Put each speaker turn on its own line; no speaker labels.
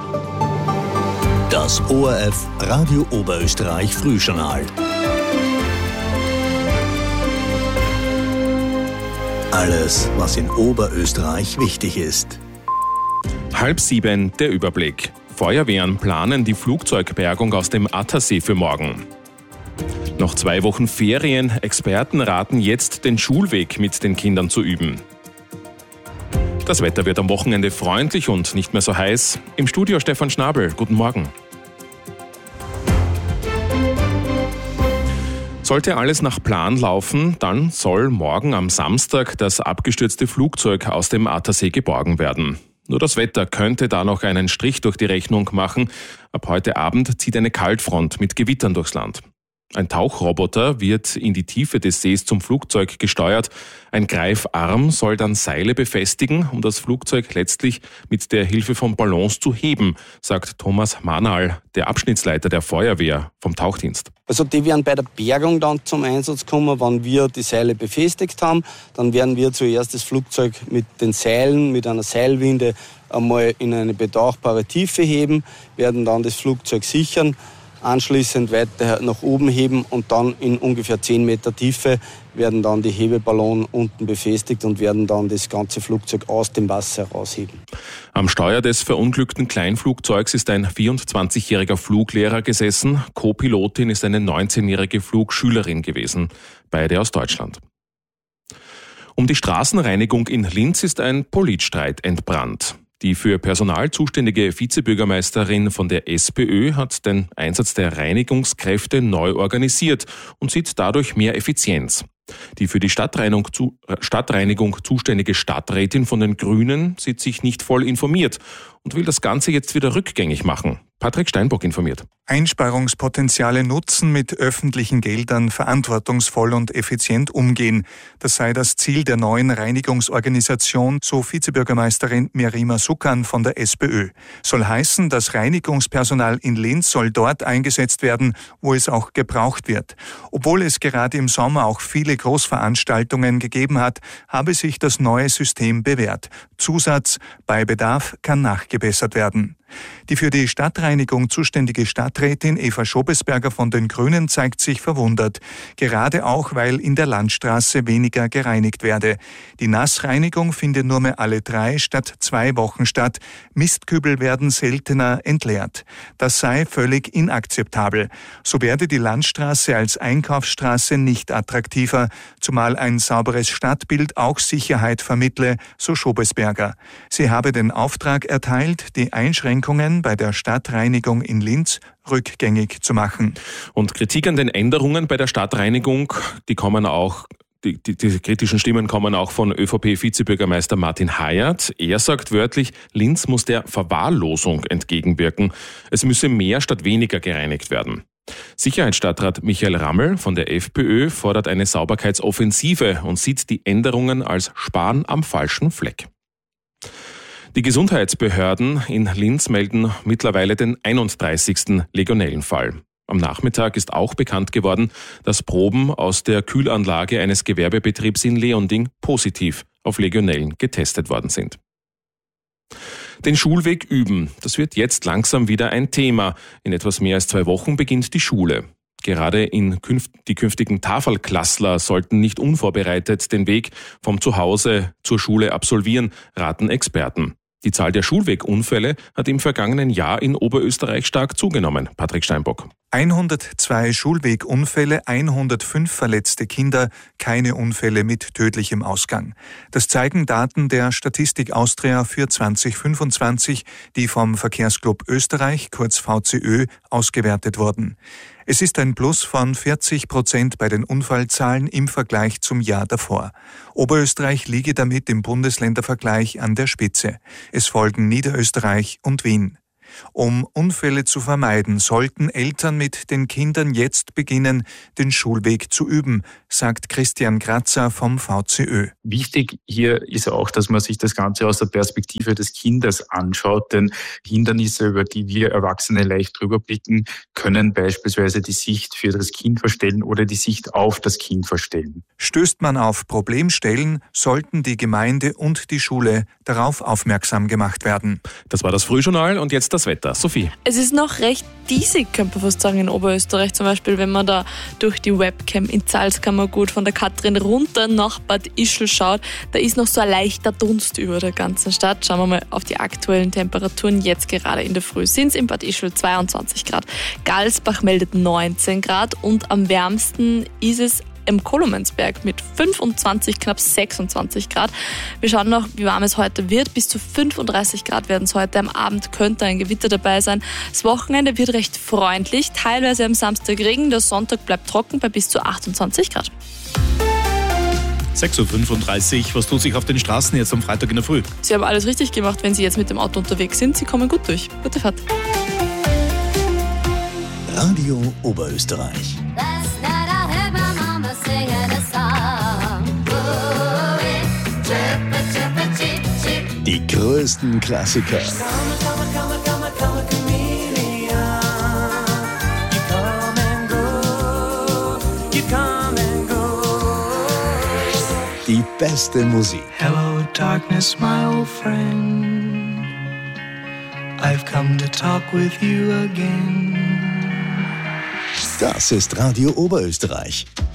Das ORF Radio Oberösterreich Frühjournal. Alles, was in Oberösterreich wichtig ist.
6:30 der Überblick. Feuerwehren planen die Flugzeugbergung aus dem Attersee für morgen. Noch 2 Wochen Ferien. Experten raten jetzt, den Schulweg mit den Kindern zu üben. Das Wetter wird am Wochenende freundlich und nicht mehr so heiß. Im Studio Stefan Schnabel. Guten Morgen. Sollte alles nach Plan laufen, dann soll morgen am Samstag das abgestürzte Flugzeug aus dem Attersee geborgen werden. Nur das Wetter könnte da noch einen Strich durch die Rechnung machen. Ab heute Abend zieht eine Kaltfront mit Gewittern durchs Land. Ein Tauchroboter wird in die Tiefe des Sees zum Flugzeug gesteuert. Ein Greifarm soll dann Seile befestigen, um das Flugzeug letztlich mit der Hilfe von Ballons zu heben, sagt Thomas Manal, der Abschnittsleiter der Feuerwehr vom Tauchdienst.
Also die werden bei der Bergung dann zum Einsatz kommen, wenn wir die Seile befestigt haben. Dann werden wir zuerst das Flugzeug mit den Seilen, mit einer Seilwinde einmal in eine betauchbare Tiefe heben, werden dann das Flugzeug sichern, anschließend weiter nach oben heben und dann in ungefähr 10 Meter Tiefe werden dann die Hebeballonen unten befestigt und werden dann das ganze Flugzeug aus dem Wasser herausheben.
Am Steuer des verunglückten Kleinflugzeugs ist ein 24-jähriger Fluglehrer gesessen. Co-Pilotin ist eine 19-jährige Flugschülerin gewesen, beide aus Deutschland. Um die Straßenreinigung in Linz ist ein Politstreit entbrannt. Die für Personal zuständige Vizebürgermeisterin von der SPÖ hat den Einsatz der Reinigungskräfte neu organisiert und sieht dadurch mehr Effizienz. Die für die Stadtreinigung zuständige Stadträtin von den Grünen sieht sich nicht voll informiert und will das Ganze jetzt wieder rückgängig machen. Patrick Steinbock informiert.
Einsparungspotenziale nutzen, mit öffentlichen Geldern verantwortungsvoll und effizient umgehen. Das sei das Ziel der neuen Reinigungsorganisation, so Vizebürgermeisterin Mirima Sukan von der SPÖ. Soll heißen, das Reinigungspersonal in Linz soll dort eingesetzt werden, wo es auch gebraucht wird. Obwohl es gerade im Sommer auch viele Großveranstaltungen gegeben hat, habe sich das neue System bewährt. Zusatz: bei Bedarf kann nachgebessert werden. Die für die Stadtreinigung zuständige Stadträtin Eva Schobesberger von den Grünen zeigt sich verwundert. Gerade auch, weil in der Landstraße weniger gereinigt werde. Die Nassreinigung finde nur mehr alle 3 statt 2 Wochen statt. Mistkübel werden seltener entleert. Das sei völlig inakzeptabel. So werde die Landstraße als Einkaufsstraße nicht attraktiver, zumal ein sauberes Stadtbild auch Sicherheit vermittle, so Schobesberger. Sie habe den Auftrag erteilt, die Einschränkungen bei der Stadtreinigung in Linz rückgängig zu machen.
Und Kritik an den Änderungen bei der Stadtreinigung, die kritischen Stimmen kommen auch von ÖVP-Vizebürgermeister Martin Hayat. Er sagt wörtlich, Linz muss der Verwahrlosung entgegenwirken. Es müsse mehr statt weniger gereinigt werden. Sicherheitsstadtrat Michael Rammel von der FPÖ fordert eine Sauberkeitsoffensive und sieht die Änderungen als Sparen am falschen Fleck. Die Gesundheitsbehörden in Linz melden mittlerweile den 31. Legionellenfall. Am Nachmittag ist auch bekannt geworden, dass Proben aus der Kühlanlage eines Gewerbebetriebs in Leonding positiv auf Legionellen getestet worden sind. Den Schulweg üben, das wird jetzt langsam wieder ein Thema. In etwas mehr als 2 Wochen beginnt die Schule. Gerade die künftigen Tafelklassler sollten nicht unvorbereitet den Weg vom Zuhause zur Schule absolvieren, raten Experten. Die Zahl der Schulwegunfälle hat im vergangenen Jahr in Oberösterreich stark zugenommen. Patrick Steinbock.
102 Schulwegunfälle, 105 verletzte Kinder, keine Unfälle mit tödlichem Ausgang. Das zeigen Daten der Statistik Austria für 2025, die vom Verkehrsclub Österreich, kurz VCÖ, ausgewertet wurden. Es ist ein Plus von 40% bei den Unfallzahlen im Vergleich zum Jahr davor. Oberösterreich liege damit im Bundesländervergleich an der Spitze. Es folgen Niederösterreich und Wien. Um Unfälle zu vermeiden, sollten Eltern mit den Kindern jetzt beginnen, den Schulweg zu üben, sagt Christian Kratzer vom VCÖ.
Wichtig hier ist auch, dass man sich das Ganze aus der Perspektive des Kindes anschaut, denn Hindernisse, über die wir Erwachsene leicht drüber blicken, können beispielsweise die Sicht für das Kind verstellen oder die Sicht auf das Kind verstellen.
Stößt man auf Problemstellen, sollten die Gemeinde und die Schule darauf aufmerksam gemacht werden.
Das war das Frühjournal und jetzt das das Wetter. Sophie.
Es ist noch recht diesig, könnte man fast sagen, in Oberösterreich. Zum Beispiel, wenn man da durch die Webcam in Salzkammergut von der Katrin runter nach Bad Ischl schaut, da ist noch so ein leichter Dunst über der ganzen Stadt. Schauen wir mal auf die aktuellen Temperaturen. Jetzt gerade in der Früh sind es in Bad Ischl 22 Grad. Galsbach meldet 19 Grad und am wärmsten ist es im Kolumensberg mit 25, knapp 26 Grad. Wir schauen noch, wie warm es heute wird. Bis zu 35 Grad werden es heute. Am Abend könnte ein Gewitter dabei sein. Das Wochenende wird recht freundlich. Teilweise am Samstag Regen. Der Sonntag bleibt trocken bei bis zu 28 Grad.
6.35 Uhr. Was tut sich auf den Straßen jetzt am Freitag in der Früh?
Sie haben alles richtig gemacht, wenn Sie jetzt mit dem Auto unterwegs sind. Sie kommen gut durch. Gute Fahrt.
Radio Oberösterreich. Die größten Klassiker. Die beste Musik.
Hello darkness, my old friend. I've come to talk with you again.
Das ist Radio Oberösterreich.